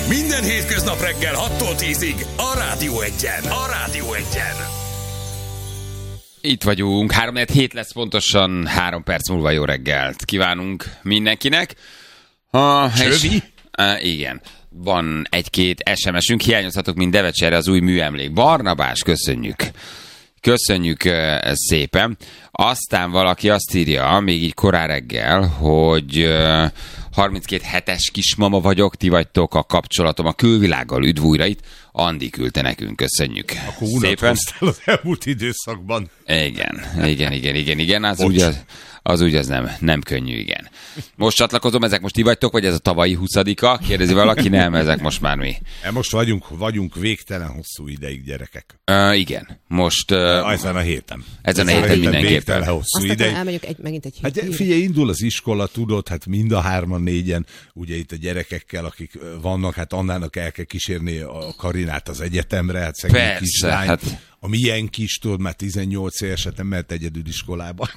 Minden hétköznap reggel 6-tól 10-ig a Rádió Egyen. A Rádió Egyen. Itt vagyunk, 3-7 lesz pontosan, 3 perc múlva jó reggelt kívánunk mindenkinek. Csövi? Igen. Van egy-két SMS-ünk, hiányozhatok, mint Devecserre az új műemlék. Barnabás, köszönjük. Köszönjük szépen. Aztán valaki azt írja, még így korán reggel, hogy 32 hetes kismama vagyok, ti vagytok a kapcsolatom a külvilággal, üdv újra itt. Andi küldte nekünk, köszönjük. Akkor unatkoztál az elmúlt időszakban. Igen. Az úgy nem könnyű, igen. Most csatlakozom, ezek most ti vagytok, vagy ez a tavalyi 20-a? Kérdezi valaki, nem, ezek most már mi. Most vagyunk végtelen hosszú ideig, gyerekek. Igen, most... Ezen a héten. Ezen a héten mindenképpen. Végtelen hosszú ideig. Elmegyünk megint egy Hát hétig. figyelj, indul az iskola, tudod, hát mind a 3-4-en, ugye itt a gyerekekkel, akik vannak, hát Annának el kell kísérni a Karinát az egyetemre, hát szegény Persze, kislány. hát... A milyen kis, tudod, már 18 éves, nem mehet egyedül iskolába.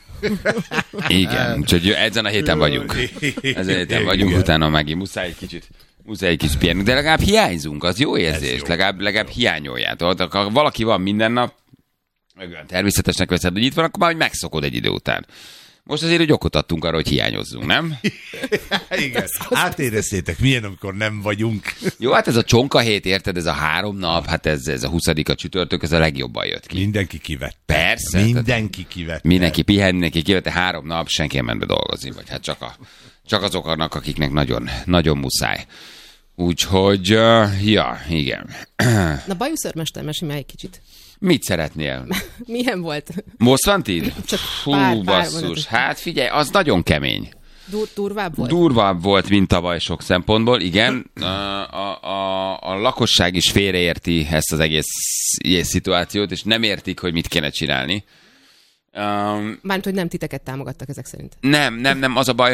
Igen, úgyhogy ezen a héten vagyunk. Ezen a héten vagyunk, utána megint muszáj egy kicsit pihenni. De legalább hiányzunk, az jó érzés. Legalább hiányoljátok. Ha valaki van minden nap, természetesnek veszed, hogy itt van, akkor már megszokod egy idő után. Most azért, hogy okot adtunk arra, hogy hiányozzunk, nem? Igen. Átéreztétek, milyen, amikor nem vagyunk. Jó, hát ez a csonka hét, érted, ez a 3 nap, hát ez a 20-a csütörtök, ez a legjobban jött ki. Mindenki kivette. Persze. Mindenki kivette. Mindenki pihen, mindenki kivette 3 nap, senki nem ment be dolgozni, vagy hát csak azoknak, akiknek nagyon, nagyon muszáj. Úgyhogy, ja, igen. Na, bajuszörmester, mesélj már egy kicsit. Mit szeretnél? Milyen volt? Most van tíz? Csak Hú, pár basszus. mondatot. Hát figyelj, az nagyon kemény. Durvább volt? Durvább volt, mint tavaly sok szempontból, igen. A lakosság is félreérti ezt az egész szituációt, és nem értik, hogy mit kéne csinálni. Mármint, hogy nem titeket támogattak ezek szerint. Nem, az a baj,